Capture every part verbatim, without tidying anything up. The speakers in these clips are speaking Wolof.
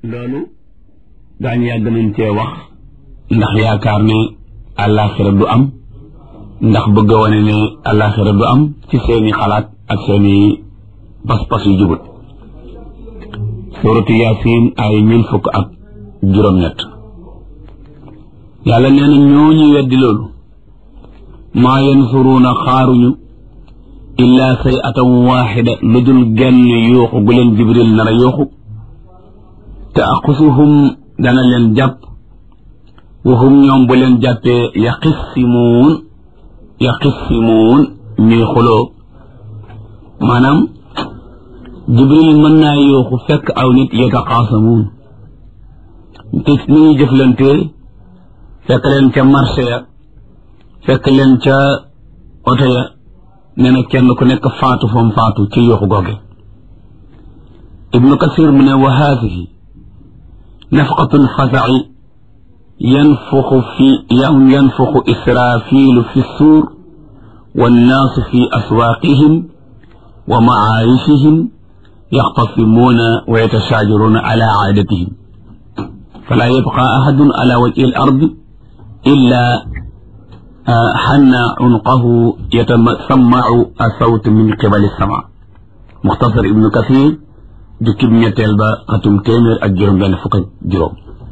loolu daañu yàgg nañ cee wax ndax yaakaar ne àllaaxira du am ndax bëgg a wane ne àllaaxira du am ci seeni xalaat ak seeni pas-pas yu jubut. suuratu yaasin ay mille fukk ak juróom-ñett yàlla nee na ñooñu weddi loolu maa yansuruuna xaaruñu illaa say atan waaxida lu dul genn yuuxu gu leen jibril nar a yuuxu te aqusuhum dana leen jàpp waxum ñoom bu leen jàppee yaqissimuun yaqissimuun ñuy xuloo maanaam jibril mën naa yuuxu fekk aw nit yataqaasamuun te ni ñuy jëflante fekk leen ca marché ya fekk leen ca oto ya nee na kenn ku nekk faatu fam faatu ci yuuxu googe. ibnu kasir mu ne wa haadihi nafqatul fasa'i yanfuxu fi yanfuxu israafilu fi suur wannaasu fi aswaaqihim wa macaayishihim yaxtasimuuna wa yatashaajaruuna ala caadatihim falaa yabqa ahadun ala wajhi al ardi illaa xanna unqahu yatasammacu asawt min qibali sama. muxtasar ibnu kasir jukkib ñetteel ba xatum téeméer ak juróom benn fukk ak juróom.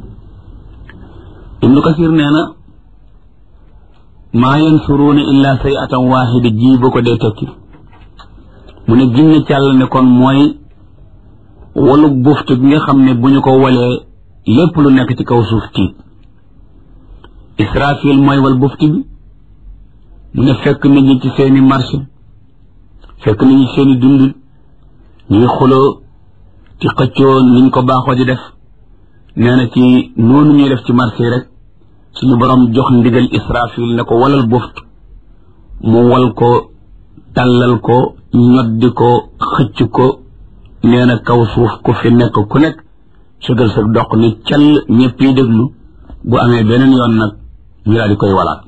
ibnu kasir nee na maa yansuruuna illaa sayatan waaxida ji ba ko dee tekki mu ne ginne càll ne kon mooy walu buftu bi nga xam ne bu ñu ko walee lépp lu nekk ci kaw suuf tiit. israfil mooy wal buftu bi mu ne fekk nit ñi ci seeni marché fekk nit ñi seeni dund ñuy xuloo ci xëccoo niñ ko baaxoo di def nee na ci noonu ñuy def ci marché rek suñu borom jox ndigal israfil ne ko walal buftu mu wal ko tàllal ko ñoddi ko xëcc ko nee na kaw suuf ku fi nekk ku nekk sugal sa dox ni call ñëpp yi déglu bu amee beneen yoon nag ñu daal di koy walaat.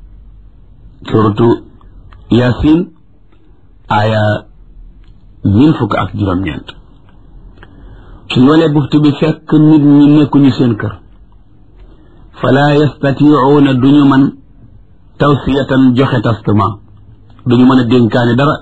suratu yaasin aaya mille fukk ak juróom-ñeent suñ walee buftu bi fekk nit ñi nekkuñu seen kër falaa yastatiicuuna duñu mën tawsiyatan joxe testament duñu mën a dénkaane dara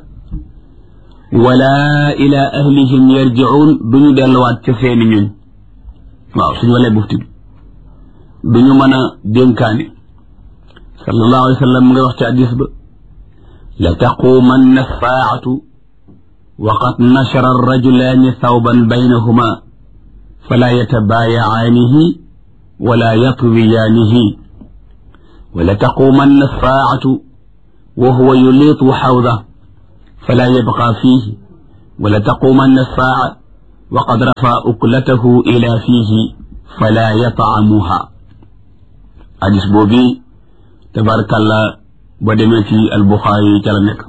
wala ila ahlihim yarjicuun duñu delluwaat ca seeni ñuñ waaw suñ walee buftu bi duñu mën a dénkaane. sallallahu alayhi wa sallam mu nga wax ci hadiis ba la taquumanna saacatu wa qad nashara arrajulaani thawban baynahuma falaa yatabaayacaanihi wala yatwiyaanihi wa la taquumanna saacatu wa huwa yuliitu xawda falaa yabqaa fiihi wa la taquumanna saaca wa qad rafaa uklatahu ilaa fiihi falaa yatcamuha. hadiis boobu tabarakallah ba demee ci albuxaari ca la nekk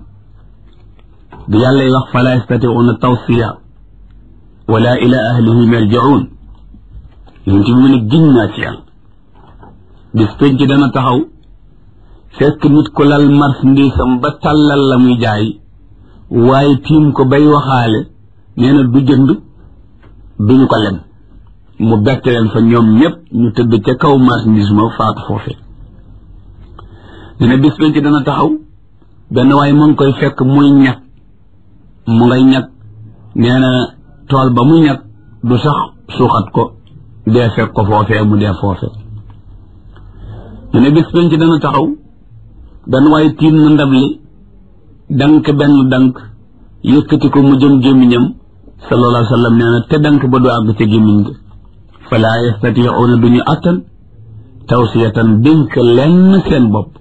bi yàlla wax fala yastatiuuna tawsiya wala ila ahlihim yarjiun yéen ci mu ne giñ naa ci yàlla bis penc dana taxaw fekk nit ko lal marchandise am ba tàllal la muy jaay waaye tiim ko bay waxaale nee na du jënd duñu ko lem mu bett leen fa ñoom ñëpp ñu tëdd ca kaw marchandise ma faatu foofee. dina bis penc dana taxaw benn waaye mu ngi koy fekk muy ñag mu ngay ñag nee na tool ba muy ñag du sax suuxat ko dee fekk ko foofee mu dee foofee. dina bis penc dana taxaw benn waaye tiim na ndab li dank benn dank yëkkati ko mu jëm gémmiñam sallallahu alayhi wa sallam nee na te dank ba du àgg ca gémmiñ ga falaa yastatiicuuna duñu attan tawsiyatan dénk lenn seen bopp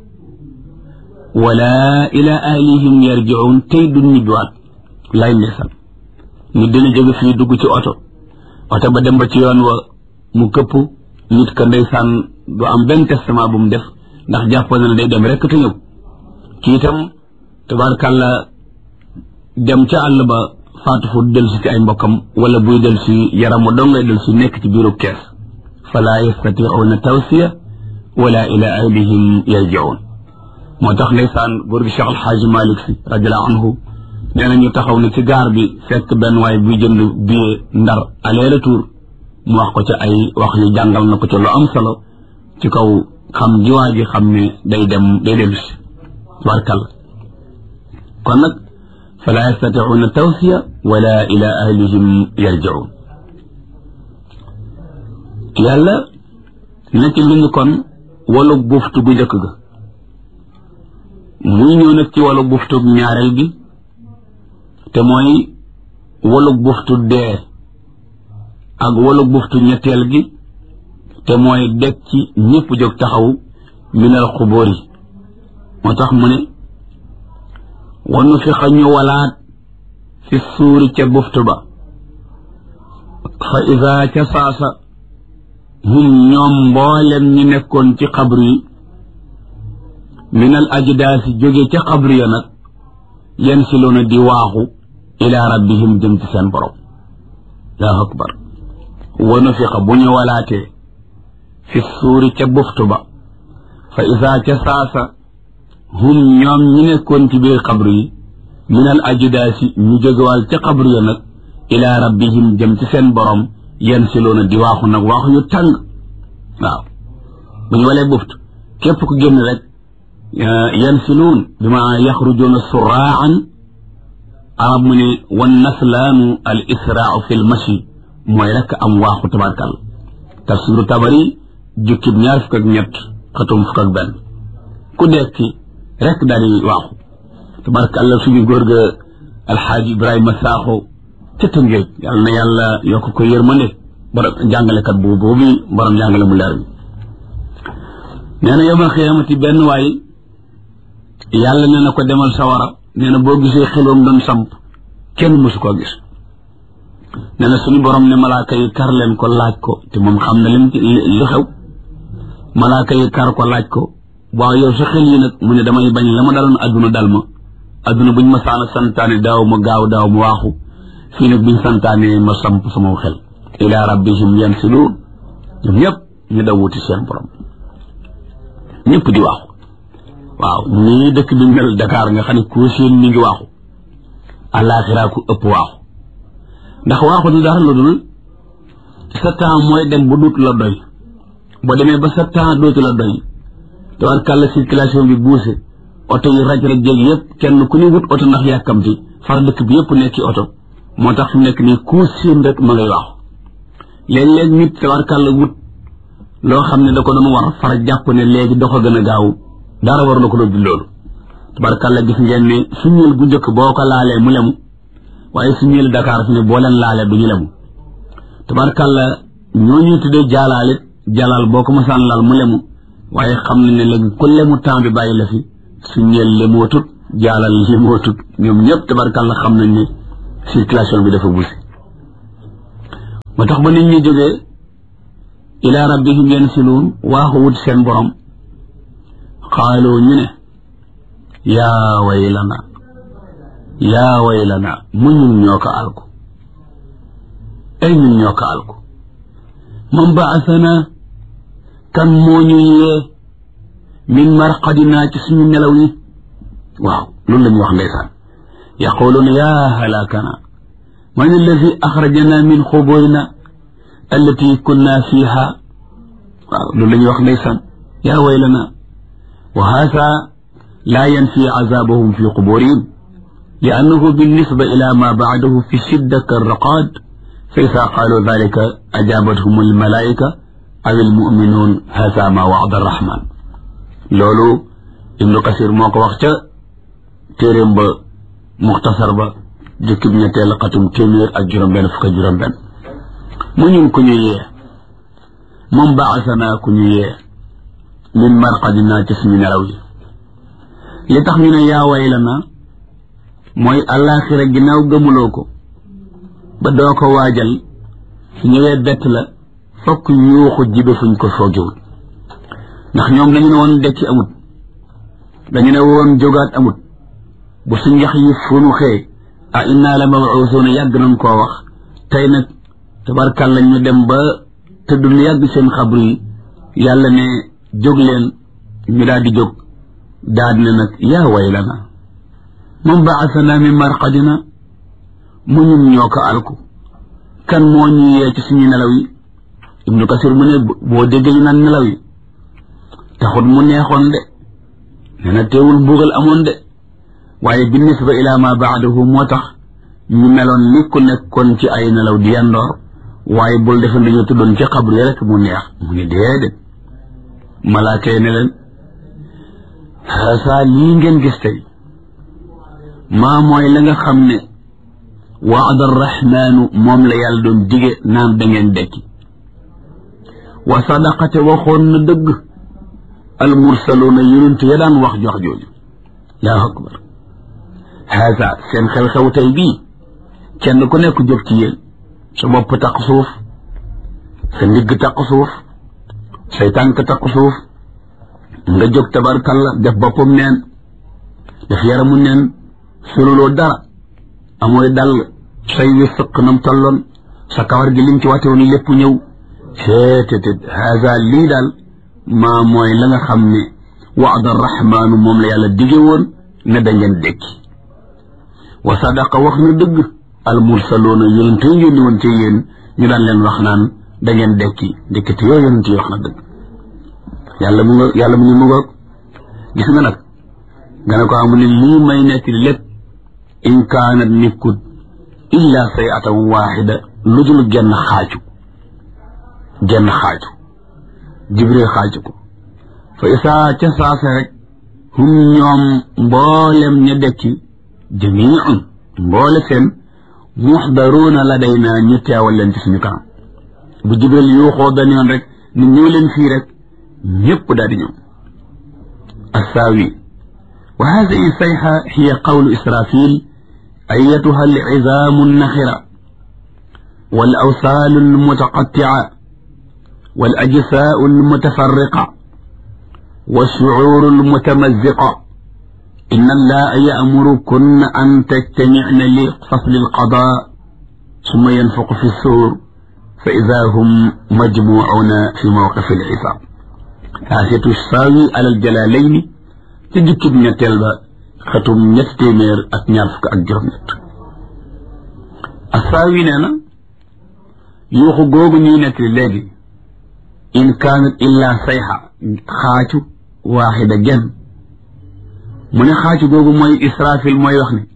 wala ila ahlihim yarjiun tey du ñibbiwaat lay ndeysaan nit dina jóge fii dugg ci oto oto ba dem ba ci yoon wa mu këpp nit ka ndeysaan du am benn testament bu mu def ndax jàppoon na ne day dem rekk te ñëw kii itam tabaarkàlla dem ca àll ba faatu fu del si ci ay mbokkam wala buy del si yaramu doo ngay del si nekk ci biiru kees fala yastatiuuna tawsiya wala ila ahlihim yarjiun. moo tax ndeysaan góor gi Cheikh Alxaaji Malik Si radiallahu anhu nee na ñu taxaw ne ci gaar bi fekk benn waay buy jënd billet Ndar aller retour mu wax ko ci ay wax yu jàngal na ko ci lu am solo ci kaw xam jiwaa ji xam ne day dem day dellu si tubarkal kon nag fala yastati'una tawsiya wala ila ahlihim yarji'un yàlla na ci lu ñu kon walu buftu bu njëkk ga muy ñëw nag ci walu buftu ñaareel bi te mooy walu buftu dee ak walu buftu ñetteel gi te mooy dekk ci ñëpp jóg taxaw minal xubóor yi moo tax mu ne wanu fi xañu walaat fi suuri ca buftu ba fa isa ca saasa hum ñoom mboolem ñi nekkoon ci xabru yi minal ajdaasi jóge ca xabru ya nag yan siloona di waaxu ila rabbihim jëm ci seen borom allahu akbar wanu fi xa bu ñu walaatee fi suuri ca buftu ba fa isa ca saasa hum ñoom ñi nekkoon ci biir xabru yi minal ajdaasi ñu jógewal ca xabru ya nag ila rabbihim jëm ci seen borom yan siloona di waaxu nag waaxu yu tàng waaw bu ñu walee buftu képp ku génn rek yan siloon bi ma yaxrujuuna suraan arab mu ne wan naslaanu al israau fi l mashi mooy rek am waaxu tabarkal tafsiru tabari jukkib ñaar fukk ak ñett xatum fukk ak benn ku dekki rek daal di waaxu tabarkal suñu góor ga alxaaji ibrahima saaxo ca Tëngéej yàlla na yàlla yokk ko yërmande borom jàngalekat boobu boobu borom jàngale mu leer bi nee na yawmal xiyaamati benn waay yàlla nee na ko demal sawara nee na boo gisee xeloom doon samp kenn mësu koo gis nee na suñu borom ne malaaka yi kar leen ko laaj ko te moom xam na leen lu xew malaaka yi kar ko laaj ko waaw yow sa xel yi nag mu ne damay bañ la ma daloon adduna dal ma adduna buñ ma saana santaane daaw ma gaaw daaw mu waaxu fii nag buñ santaane ma samp sama xel ila rabbihim yansiluun ñoom ñëpp ñu daw wuti seen borom ñëpp di waaxu waaw nii dëkk bi mel Dakar nga xam ne ku seen mi ngi waaxu àllaaxira ku ëpp waaxu ndax waaxu du dara lu dul sa temps mooy dem bu dootu la doy boo demee ba sa temps dootu la doy tabarkàlla circulation bi buuse oto yi raj raj jël yëpp kenn ku ne wut oto ndax yàkkamti far dëkk bi yëpp nekk ci oto moo tax fi nekk nii ku seen rek ma ngay waaxu léeg-léeg nit tabarkàlla wut loo xam ne da ko doon war far jàpp ne léegi dox a gën a gaaw dara war na ko doon loolu tabarkàlla gis ngeen ne suñuel bu njëkk boo ko laalee mu lemu waaye suñuel Dakar fi ne boo leen laalee du ñu lemu tabarkàlla ñoo ñuy tuddee jaalaale jalaal boo ko masaan laal mu lemu waaye xam nañ ne léegi ku lemu temps bi bàyyi la fi suñuel lemootut jaalal lemootut ñoom ñëpp tabarkàlla xam nañ ne circulation bi dafa busi moo tax ba nit ñi jógee ila rabbihim yansiluun waaxu wut seen borom xaaloo ñu ne yaa waylana yaa waylana mu ñun ñoo ko alku ay ñun ñoo ko alku man baasana kan moo ñu yee min marqadina ci suñu nelaw yi waaw loolu la ñu wax ndeysaan yaquluuna yaa halakana man alladi axrajana min xuburina allati kunna fiha waaw loolu la ñuy wax ndeysaan yaa waylana wa haasa laa yanfi azabahum fi quburihim li annahu binnisba ila ma baadahu fi shidda karraqad fa isa qaalu dalika ajabathum almalaika aw almuminuun haasa ma waada arrahman loolu ibnu kasir moo ko wax ca téeréem ba muxtasar ba jukkib ñetteel xatum téeméer ak juróom benn fukk ak juróom benn mu ñun ku ñu yee moom baasana ku ñu yee min marqadina ci suñu nelaw yi li tax ñu ne yaa waylana mooy àllaaxira ginnaaw gëmuloo ko ba doo ko waajal su ñëwee bett la fokk yuuxu jibe fuñ ko foogewul ndax ñoom dañu ne woon dekki amut dañu ne woon jógaat amut bu suñ yax yi funu xëy a inna la mabuusuuna yàgg nañ koo wax tey nag tabarkàlla ñu dem ba tëdd lu yàgg seen xabru yi yàlla ne jóg leen ñu daal di jóg daal ne nag yaa waylana man baasana min marqadina mu ñun ñoo ko alku kan moo ñu yee ci suñu nelaw yi ibnu kasir mu ne boo déggee ñu naan nelaw yi taxut mu neexoon de nee na teewul mbugal amoon de waaye bi nisba ila ma baadahu moo tax ñu meloon ni ku nekkoon ci ay nelaw di yandoor waaye bul defe dañoo tuddoon ci xabru yi rek mu neex mu ne déedéet malaaka yi ne leen xaasaa lii ngeen gis tey maa mooy la nga xam ne waada arrahmaanu moom la yàlla doon dige naan da ngeen dekki wa sadaqate waxoon na dëgg almursaluuna yonent ya daan wax jox jooju allahu akbar haasa seen xew-xew tey bii kenn ku nekk jóg ci yéen sa bopp taq suuf sa ndigg taq suuf say tànk taq suuf nga jóg tabarkalla def boppam neen def yaramu neen sululoo dara amooy dal say wi sëq nam tolloon sa kawar gi liñ ci wate woon lépp ñëw seetete haasa lii daal maa mooy la nga xam ne waada arrahmaanu moom la yàlla dige woon ne da ngeen dekki wa sadaqa wax na dëgg al mursaloona yonent yi yónni woon ci yéen ñu daan leen wax naan da ngeen dekki dekkite yoo yonent yi wax na dëgg yàlla mu nga yàlla mu ñu mu nga gis nga nag nga ne ko amu ne lii may nekk di lépp in kaanat nekkut illa sayatan waaxida lu dul genn xaaju genn xaaju jibril xaaju ko fa isaa ca saase rek hum ñoom mboolem ña dekki jamiun mboole seen muxdaruuna ladayna ñu teewal leen ci suñu kanam bu jibril yuuxoo benn yoon rek ni ñëw leen fii rek ñëpp daal di ñëw assaawi wa haadihi sayha hiya qawlu israfil ayatuha alcizaamu alnaxira wal awsaalu almutaqattica wal ajsaau almutafarriqa والشعور المتمزقة إن الله يأمركن أن تجتمعن لفصل القضاء ثم ينفق في السور فإذا هم مجموعون في موقف الحساب آسية الساوي على الجلالين تجكب نتلبا ختم نستمر أتنافك أجرمت الساوي لنا يوخو غوغني نتلالي إن كانت إلا صيحة خاتو waaxida genn mu ne xaacu googu mooy israfil mooy wax ne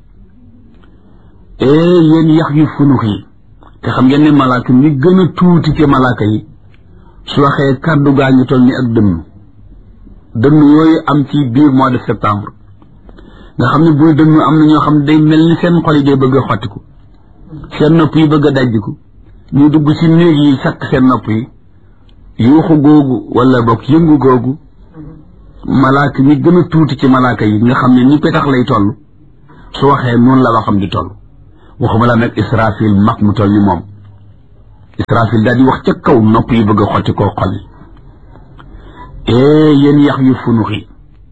ee yéen yax yu funux yi te xam ngeen ne malaaka mi gën a tuuti ci malaaka yi su waxee kàddu gaa ñu toll ni ak dënn dënn yooyu am ci biir mois de septembre nga xam ne buy dënn am na ñoo xam ne day mel ni seen xol yi day bëgg a xottiku seen nopp yi bëgg a dajjiku ñu dugg ci néeg yi sakk seen nopp yi yuuxu googu wala bokk yëngu googu malaaka mi gën a tuuti ci malaaka yi nga xam ne ni petax lay toll su waxee noonu la waxam di toll waxuma la nag israfil mag mu toll ni moom israfil daal di wax ca kaw nopp yi bëgg a xotti koo xol yi ee yéen yax yu funux yi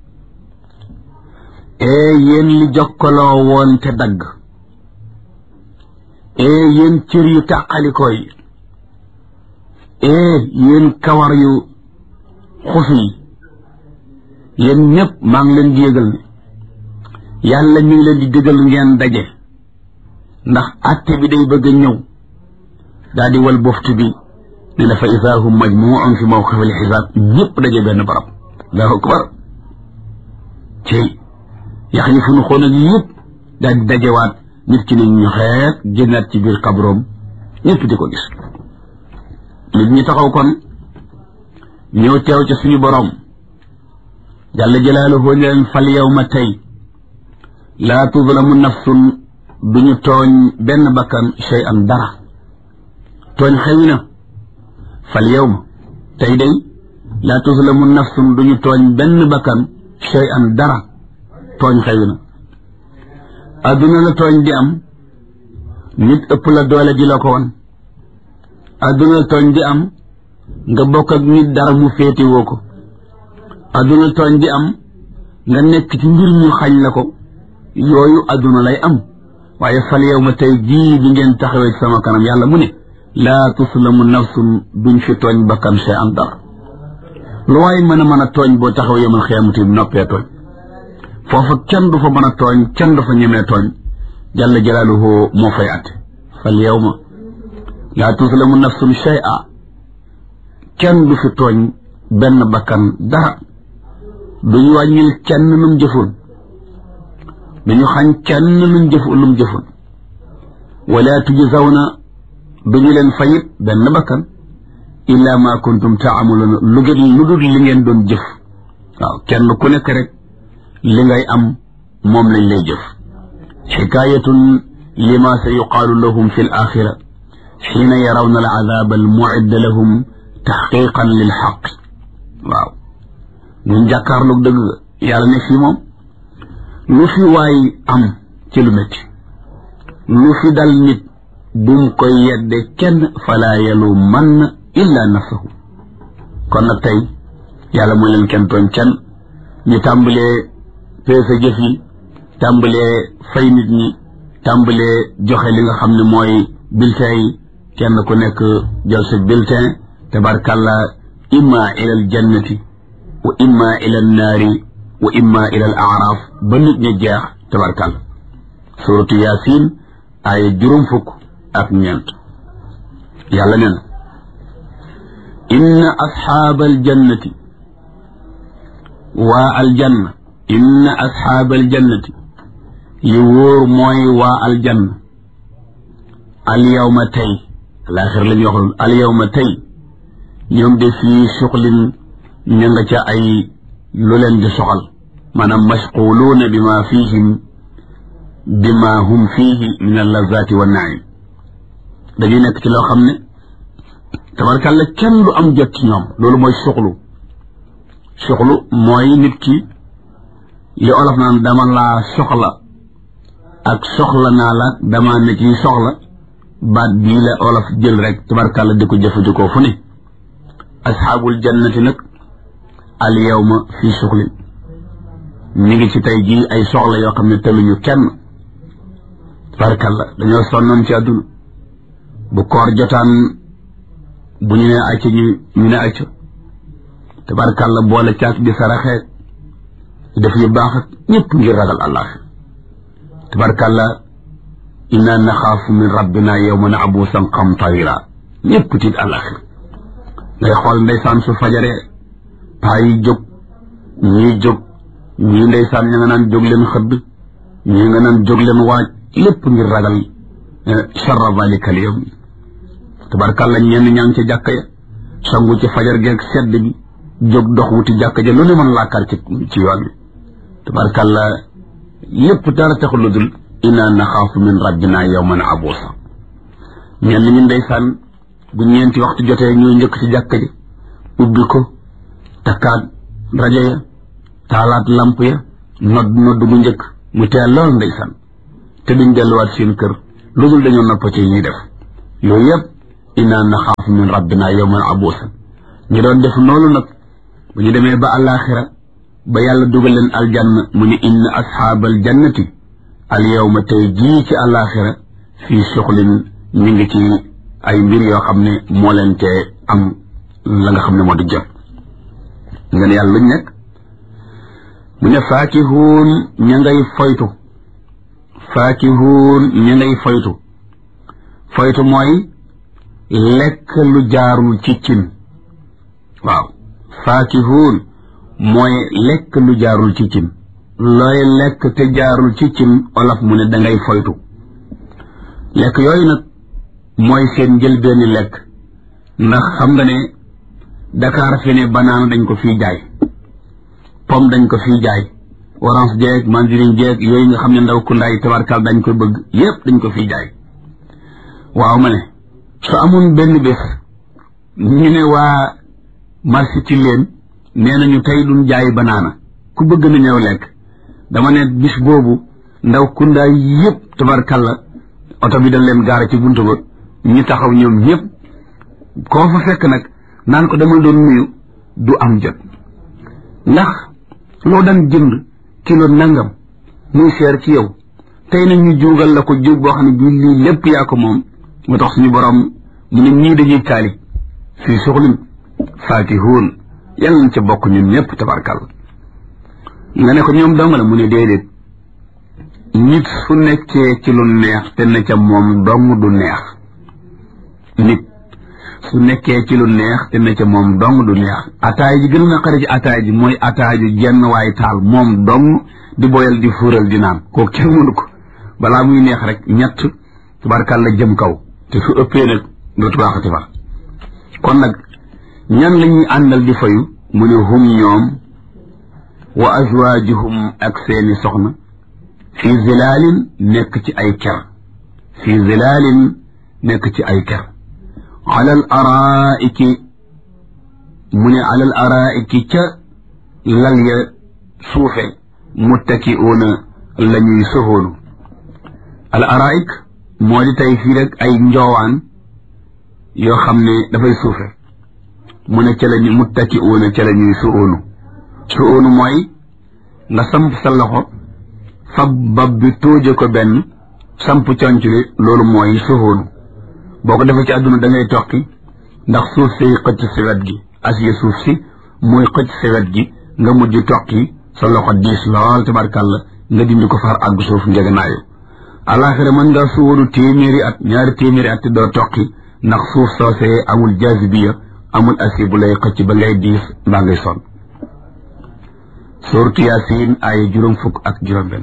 ee yéen li jokkaloo woon te dagg ee yéen cër yu tàqalikoo yi ee yéen kawar yu xusu yi yéen ñëpp maa ngi leen di yëgal ne yàlla mi ngi leen di digal ngeen daje ndax atte bi day bëgg a ñëw daal di wal boftu bi ne la fa idaa hum majmuun fi mawqif al xisaab ñëpp daje benn barab allahu akbar cey yax yi fu nu xoon ak yëpp daal di dajewaat nit ki ne ñu xeet génnaat ci biir kabroom ñëpp di ko gis nit ñi taxaw kon ñëw teew ca suñu borom jalla jalaaluhu leen fal yawma tey laa tuzlamu nafsun duñu tooñ benn bakkan shay'an dara tooñ xewi na fal yawma tey day laa tuzlamu nafsun duñu tooñ benn bakkan shay'an dara tooñ xewi na adduna la tooñ di am nit ëpp la doole di la ko wan adduna la tooñ di am nga bokk ak nit dara mu féetewoo ko adduna tooñ di am nga nekk ci mbir ñu xañ la ko yooyu adduna lay am waaye fal yow ma tey jii bi ngeen taxawee ci sama kanam yàlla mu ne laa tuslamu nafsun duñ fi tooñ bakkan see am dara lu waaye mën a mën a tooñ boo taxaw yemal xiyamati bi noppee tooñ foofa kenn du fa mën a tooñ kenn du fa ñemee tooñ jalla jalaaluhu moo fay atte fal yow ma laa tuslamu nafsun shay'a kenn du fi tooñ benn bakkan dara duñu wàññil kenn lum jëfoon duñu xañ kenn lum jëf lum jëfoon wala tujzawna duñu leen fayit benn bakkan illa ma kuntum taamaluuna lu gën lu dul li ngeen doon jëf waaw kenn ku nekk rek li ngay am moom lañ lay jëf xikaayatun lima sa yuqaalu lahum fi l axira xiina yarawna al azaaba al mucidda lahum taxqiqan lil xaq waaw ñun jàkkaarloog dëgg yàlla ne fii moom lu fi waay am ci lu métti lu fi dal nit bum koy yedde kenn falaa yalumanna illa nafsahu kon nag tey yàlla mooy leen kenn tooñ kenn ñu tàmbalee peese jëf yi tàmbalee fay nit ñi tàmbalee joxe li nga xam ne mooy bulletin yi kenn ku nekk jël sa bulletin tabarkalla imma ila al jannati wa imma ila an naari wa imma ila al aaraaf ba nit ñi jeex tabarkalla suratu yaasin ay juróom fukk ak ñeent yàlla nee na inna asxaaba aljannati waa aljanna inna asxaaba aljannati li wóor mooy waa aljanna alyawma tey alaaxir la ñu wax loolu alyawma tey ñoom de fii suxlin ña nga ca ay lu leen di soxal maanaam mashquluuna bima fihim bima hum fihi min allazaati wa naim dañuy nekk ci loo xam ne tabarkàlla kenn du am jot ci ñoom loolu mooy suxlu suxlu mooy nit ki li olof naan dama laa soxla ak soxla naa la dama ne ci soxla baat bii la olof jël rek tabarkàlla di ko jëfandikoo fu ne asxaabul jannati nag al yawma fii suxlin ñu ngi ci tey jii ay soxla yoo xam ne teluñu kenn tabarkàlla dañoo sonnoon ci àdduna bu koor jotaan bu ñu ne acca ñu ñu ne acca tabarkàlla boole caat di saraxee def yu baax ak ñëpp ngir ragal allah tabarkàlla inna naxaafu min rabbina yawman abuusan qamtarira ñëpp tiit allah ngay xool ndeysaan su fajaree paa yi jóg ñii jóg ñii ndeysaan ña nga naan jóg leen xëdd ñii nga naan jóg leen waaj lépp ngir ragal charra zalika al yawm tabarkàlla ñenn ñaa ngi ca jàkka ya sangu ci fajar geeg sedd bi jóg dox wuti jàkka ja lu ne mën laakar ci ci yoon bi tabarkàlla lépp dara taxul lu dul inna naxaafu min rabbina yawman abuusa ñenn ñi ndeysaan bu ñeenti waxtu jotee ñuy njëkk ci jàkka ji ubbi ko takkaat rajo ya taalaat lamp ya nodd nodd bu njëkk mu teel lool ndeysaan te duñ delluwaat seen kër lu dul dañoo nopp ci ñuy def yooyu yëpp inna naxaafu min rabbina yawman abuusan ñu doon def noonu nag bu ñu demee ba àllaaxira ba yàlla dugal leen aljanna mu ne inna asxaabal jannati al yawma tey jii ci àllaaxira fii suxlin ñu ngi ci ay mbir yoo xam ne moo leen te am la nga xam ne moo di jot nga ne yàlla luñ nekk mu ne faakihuun ña ngay foytu faakihuun ña ngay foytu foytu mooy lekk lu jaarul ci cin waaw faakihuun mooy lekk lu jaarul ci cin looy lekk te jaarul ci cin olof mu ne dangay foytu lekk yooyu nag mooy seen njëlbeeni lekk ndax xam nga ne Dakar fi ne banaana dañ ko fii jaay pomme dañ ko fii jaay orange jeeg mandarine jeeg yooyu nga xam ne ndaw ku ndaay tabarkal dañ ko bëgg yépp dañ ko fii jaay waaw ma ne su amoon benn bés ñu ne waa marché ci leen nee nañu tey duñ jaay banaana ku bëgg na ñëw lekk dama ne bis boobu ndaw ku ndaay yépp tabarkal la oto bi dañ leen gaara ci buntu ba ñi taxaw ñoom ñëpp koo fa fekk nag naan ko demal doon nuyu du am jot ndax loo daan jënd kilo nangam muy seer ci yow tey nag ñu juugal la ko juug boo xam ne bii lii lépp yaa ko moom moo tax suñu borom mu ne ñii dañuy taali fii suxlin faakihuun yàlla nañ ca bokk ñun ñëpp tabarkal nga ne ko ñoom dong la mu ne déedéet nit su nekkee ci lu neex te ne ca moom dong du neex nit su nekkee ci lu neex te ne ca moom dong du neex ataay ji gën a naqari ci ataay ji mooy ataay ji jenn waay taal moom dong di boyal di fuural di naan kooku kenn mënu ko balaa muy neex rek ñett tubaarkàlla jëm kaw te su ëppee nag dootu baaxati fa kon nag ñan la ñuy àndal di fayu mu ne hum ñoom wa azwaajuhum ak seeni soxna fi zilaalin nekk ci ay ker fi zilaalin nekk ci ay ker alal araa'iki mu ne alal araa'iki ca lal ya suufe muttaki'uuna la ñuy soxoonu al araa'ik moo di tey fii rek ay njoowaan yoo xam ne dafay suufe mu ne ca la ñu muttaki'uuna ca la ñuy soxoonu soxoonu mooy nga samp sa loxo fab bab bi tóoje ko benn samp conc li loolu mooy soxoonu boo ko defee ci àdduna da ngay tokki ndax suuf si xëcc si wet gi asiye suuf si mooy xëcc si wet gi nga mujj tokki sa loxo diis lool tabarkàlla nga dindi ko far àgg suuf njeganaayu alaxira mën nga suwoonu téeméeri at ñaari téeméeri at te doo tokki ndax suuf soosee amul jaasibiya amul asiye bu lay xëcc ba ngay diis mbaa ngay sonn suuratu Yaasiin ay juróom fukk ak juróom benn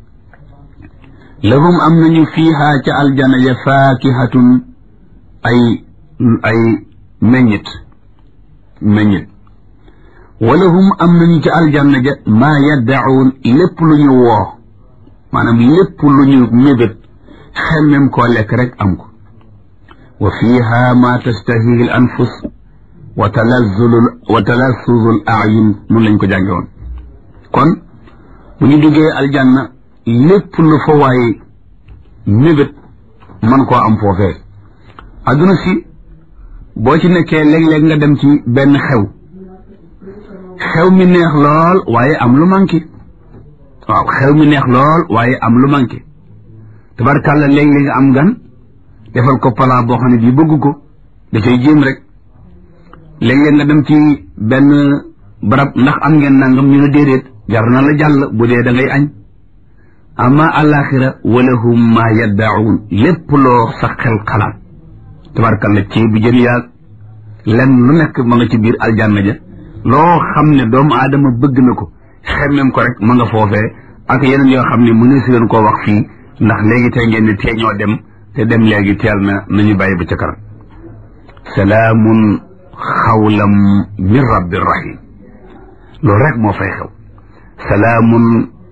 lahum am nañu fiiha ca aljana ya faakihatun ay ay meññit meññit walahum am nañu ca aljanna ja maa yaddacuun lépp lu ñu woo maanaam lépp lu ñu mébét xemmem koo lekk rek am ko wa fiiha maa tastahihi l anfus wa talazzulu wa talassuzu l ayun nun lañ ko jànge woon kon bu ñu duggee aljanna lépp lu fa waaye mébét man koo am foofee adduna si boo ci nekkee léeg-léeg nga dem ci benn xew xew mi neex lool waaye am lu manqué waaw xew mi neex lool waaye am lu manqué tabarkàlla léeg-léeg nga am gan defal ko palaa boo xam ne bii bëgg ko dafay jéem rek léeg-léeg nga dem ci benn barab ndax am ngeen nangam ñu ne déedéet jar na la jàll bu dee da ngay añ amma alaxira walahum ma yaddaun lépp loo sa xel xalaat tabarkalla ci bu jën yaag lenn lu nekk ma nga ci biir aljanna ja loo xam ne doomu aadama bëgg na ko xemmem ko rek ma nga foofee ak yeneen yoo xam ne mënu si leen koo wax fii ndax léegi tey ngeen ne tee ñoo dem te dem léegi teel na nañu bàyyi ba ca kanam salaamun xawlam min rabbi rahim loolu rek moo fay xew salaamun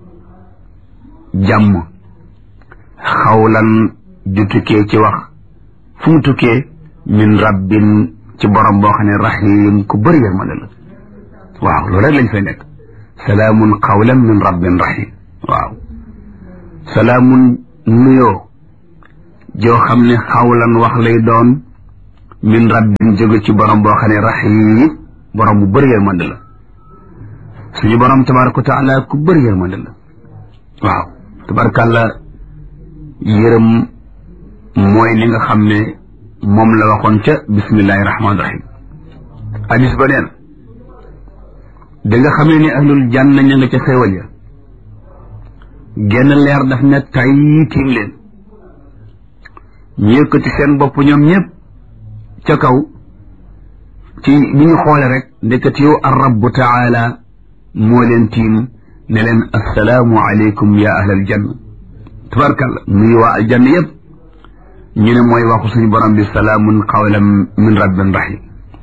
jàmm xawlan ju tukkee ci wax fu mu tukkee min rabbin ci borom boo xam ne rahim ku bëri yërmande la waaw loolu rek lañ fay nekk salaamun xawlan min rabbin rahim waaw salaamun nuyoo joo xam ne xawlan wax lay doon min rabbin jóge ci borom boo xam ne rahim borom bu bëri yërmande la suñu borom tabaraka wa taala ku bëri yërmande la waaw tabarakàlla yërëm mooy li nga xam ne moom la waxoon ca bismillahi rahmaani rahim hadis ba neen da nga xamee ne ahlul janna ña nga ca xéewal ya genn leer daf ne tay tiim leen ñu yëkkati seen bopp ñoom ñëpp ca kaw ci bi ñu xoole rek ndekkat yow ar rabbu taala moo leen tiim ne leen assalaamu aleykum ya ahlal janna tabarkalla nuyu waa aljanna yëpp ñu ne mooy waxu suñu borom bi salaamun qawlan min rabbin rahim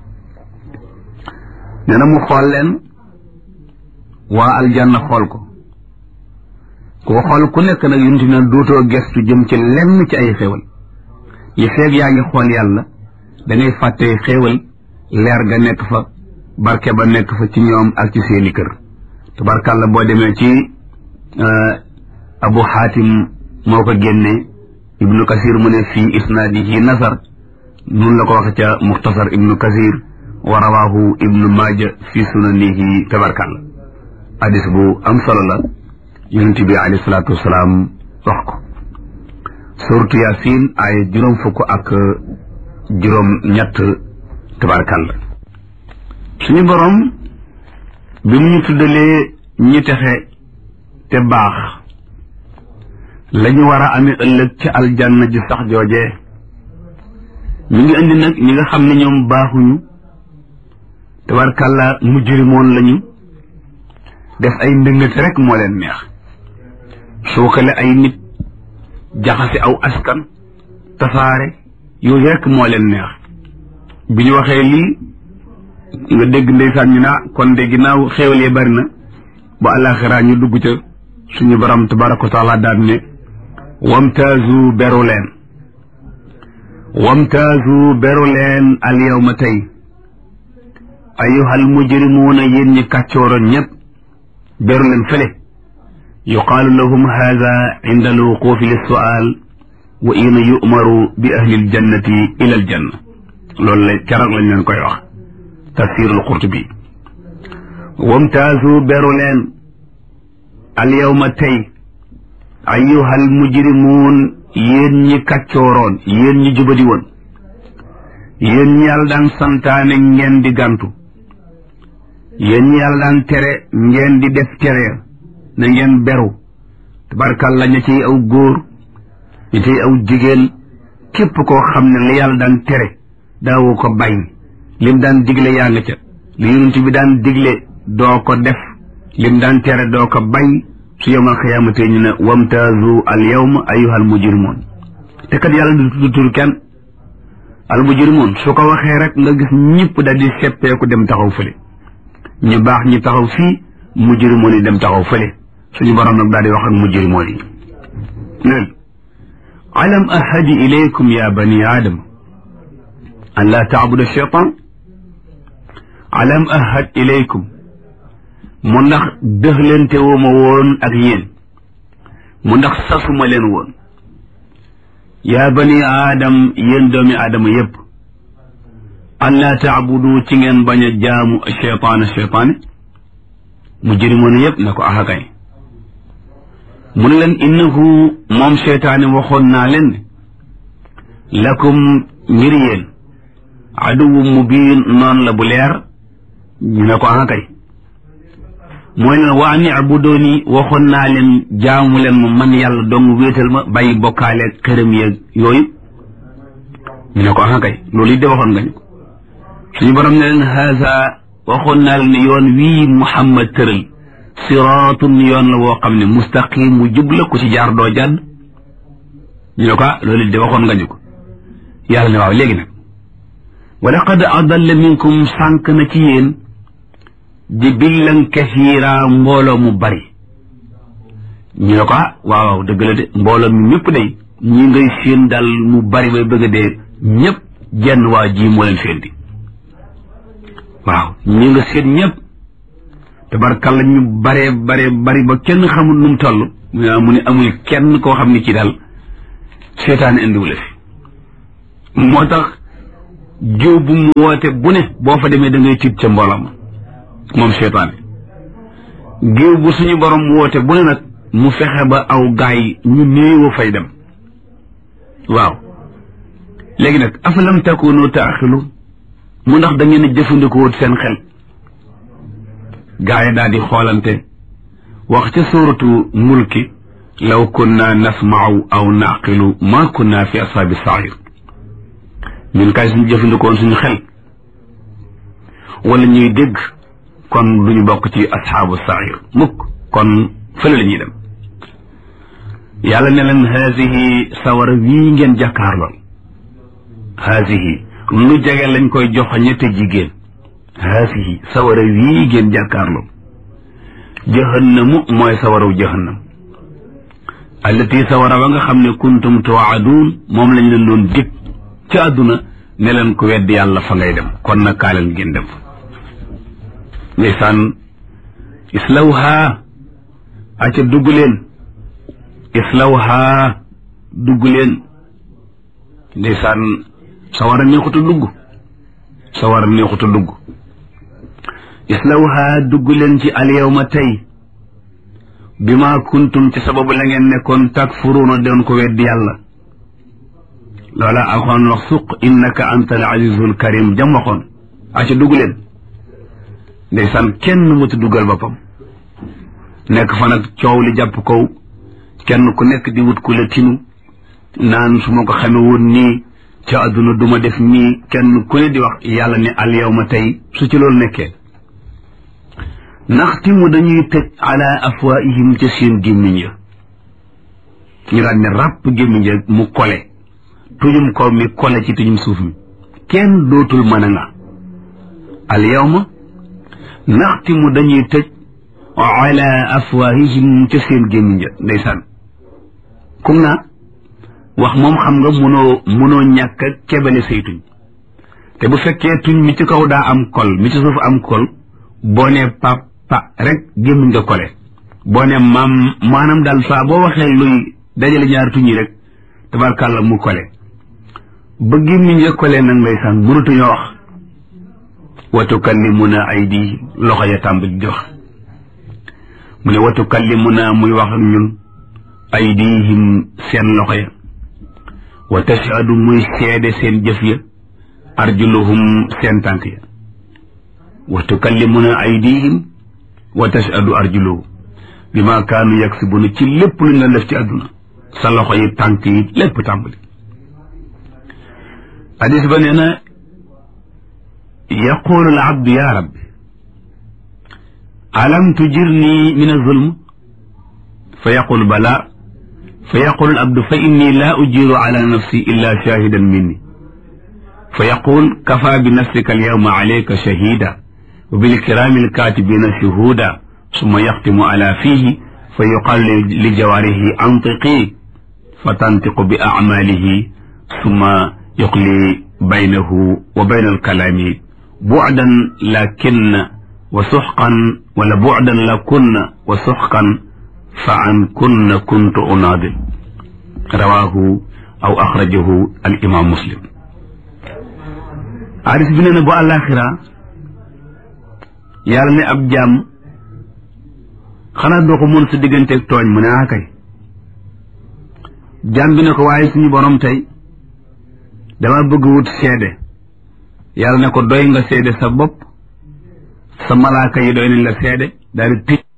nee na mu xool leen waa aljanna xool ko ku xool ku nekk nag yunti na dootoo gestu jëm ci lenn ci ay xéewal yi feeg yaa ngi xool yàlla da ngay fàtte xéewal leer ga nekk fa barke ba nekk fa ci ñoom ak ci seeni kër tabarkàlla boo demee ci abu xaatim moo ko génne ibnu kasir mu ne fii isnaadihi nasar nun la ko waxe ca muxtasar ibnu kasir wa rawaahu ibnu maaja fi sunanihi tabarkàlla hadis bu am solo la yonent bi alayhi salaatu wasalaam wax ko suuratu yaasin ay juróom fukk ak juróom ñett tabarkàlla suñu borom bi mu ñu tuddalee ñi texe te baax lañu war a amee ëllëg ci aljanna ji sax joojee ñu ngi indi nag ñi nga xam ne ñoom baaxuñu tabarkàlla mujrimoon lañu def ay ndëngate rek moo leen neex suukale ay nit jaxase aw askan tasaare yooyu rek moo leen neex bi ñu waxee lii nga dégg ndeysaan ñu naa kon de ginnaaw xéewal yi bari na ba àllaaxira ñu dugg ca suñu borom tabaraka wa taala daal ne wamtaazu beru leen wamtaazu beru leen al yawma tey ayyuhal mujrimuuna yéen ñi kàccooroon ñépp beru leen fële yuqaalu lahum haada inda alwuquufi lissuaal wa in yu'maru bi ahli aljannati ila aljanna loolu la carak lañ leen koy wax tafsirul qurtubi wamtaazu beru leen al yawma tey ayyuhal mujrimuun yéen ñi kàccooroon yéen ñi jubadi woon yéen ñi yàlla daan santaane ngeen di gàntu yéen ñi yàlla daan tere ngeen di def tere na ngeen beru tabarkàlla ña ciy aw góor ña ciy aw jigéen képp koo xam ne li yàlla daan tere daawoo ko bàyyi lim daan digle yaa nga ca li yonent bi daan digle doo ko def lim daan tere doo ko bàyyi su yawmal xiyaamate ñu ne wamtaazu al yawma ayyuhal mujrimoon te kat yàlla du tudd tur kenn al mujrimoon su ko waxee rek nga gis ñëpp daal di seppeeku dem taxaw fële ñu baax ñi taxaw fii mujrimoon yi dem taxaw fële suñu borom nag daal di wax ak mujrimoon yi neen alam ahadi ilaykum ya bani aadama an laa taabudu shaytaan alam ahad ilaykum mu ndax dëxlante woo ma woon ak yéen mu ndax sasuma leen woon yaa bani aadam yéen doomi aadama yépp an laa taabudu ci ngeen bañ a jaamu cheytaana cheytaane mu jërimoon yépp na ko axakay mu ne leen innahu moom cheytaane waxoon naa leen ne lakum ngir yéen aduwu mubiin noon la bu leer ñu ne ko axakay mooy leen waa ni abudooni waxoon naa leen jaamu leen ma man yàlla dong wéetal ma bàyyi bokkaale xërëm yeeg yooyu ñu ne ko ah kay loolu it de waxoon nga ñu ko suñu borom ne leen haasa waxoon naa leen yoon wii Muhammad tëral siraatun yoon la woo xam ne mustaqim mu jub la ku ci jaar doo jàdd ñu ne ko ah loolu it de waxoon nga ñu ko yàlla ne waaw léegi nag wa laqad adalla minkum sànq na ci yéen jibillan kasiira mbooloo mu bari ñu ne ko ah waaw waaw dëgg la de mbooloo mi ñëpp day ñi ngay séen daal mu bari bay bëgg a dee ñëpp jenn waa ji moo leen féndi waaw ñi nga séen ñëpp tabarkalla ñu baree bare bari ba kenn xamul nu mu toll mu ne amul kenn koo xam ne ci daal seetaan indiwu la fi moo tax jiw bu mu woote bu ne boo fa demee da ngay tiit ca mbooloo ma moom seytaane géew bu suñu borom woote bu ne nag mu fexe ba aw gaay ñu néew fay dem waaw léegi nag afalam takunu taaxilu mu ndax da ngeen a jëfandikoo seen xel gaay daal di xoolante wax ca suuratu mulki law kunna nasma'u aw naqilu ma kunna fi ashaabi sair ñun kay suñu jëfandikoon suñu xel wala ñuy dégg kon duñu bokk ci asxaabu sair mukk kon fële la ñuy dem yàlla ne leen haasihi sawara wii ngeen jàkkaarlool haasihi lu jege lañ koy jox ñette jigéen haasihi sawara wii ngeen jàkkaarlool jahannamu mooy sawaraw jahannam allati sawara ba nga xam ne kuntum tuwaaduun moom lañ leen doon dig ci àdduna ne leen ko weddi yàlla fa ngay dem kon nag kaa leen ngeen dem ndeysaan islawha aca dugg leen islawha dugg leen ndeysaan sawara neexuta dugg sawara neexuta dugg islawha dugg leen ci alyawma tey bi ma kuntum ci sababu la ngeen nekkoon takfuruuna doon ko weddi yàlla loola alxoon wax suq innaka anta al azizul karim jam waxoon aca dugg leen ndeysaan kenn mëtu dugal boppam nekk fa nag coow li jàpp kaw kenn ku nekk di wut ku la tinu naan su ma ko xame woon nii ca àdduna duma def nii kenn ku ne di wax yàlla ne al yawma tey su ci loolu nekkee naxtimu dañuy tëj ala afwaihim ca seen gémmiñ ya ñu daan ne ràpp gémmiñ ya mu kole tujum kaw mi kole ci tujum suuf mi kenn dootul mën a nga al yawma naxtimu dañuy tëj ala afwaihim ca seen gémmiñ ya ndeysaan kum naa wax moom xam nga mënoo mënoo ñàkk kebale say tuñ te bu fekkee tuñ mi ci kaw daa am kol mi ci suuf am kol boo ne pa pa rek gémmiñ nga kole boo ne maam maanaam daal saa boo waxee luy dajale ñaar tuñ yi rek tabarkàlla mu kole ba gémmiñ nga kole nag ndeysaan mënatuñoo wax wa tukallimuna aydi loxo ya tàmbali di wax mu ne wa tukallimuna muy wax ak ñun aydihim seen loxo ya wa tashhadu muy seede seen jëf ya arjuluhum seen tànk ya wa tukallimuna aydihim wa tashhadu arjuluhum bima kaanu yaksibuna ci lépp luñ la def ci àdduna sa loxo yi tànk yi lépp tàmbali hadis ba nee na yaqulu al abdu ya rabbi alam tujirni min az-zulm fa yaqul bala fa yaqul al abdu fa inni la ujiru ala nafsi illa shahidan minni fa yaqul kafa bi nafsika al yawma alayka shahida wa bil kirami al katibina shuhuda summa yaxtimu ala fihi fa yuqal li jawarihi antiqi fa tantiqu bi a'malihi summa yuqli baynahu wa bayna al kalami bu'dan lakinna wa suxqan wala bu'dan lakunna wa suxqan fa an kunna kuntu unaadil rawaahu aw axrajahu al imam muslim hadis bi nee na bu àllaaxira yàlla ne ab jaam xanaa doo ko mën sa digganteeg tooñ mu ne ah kay jaam bi ne ko waaye suñu borom tey dama bëgg wut seede yàlla ne ko doy nga seede sa bopp sa malaaka yi doy nañ la seede daal di tëj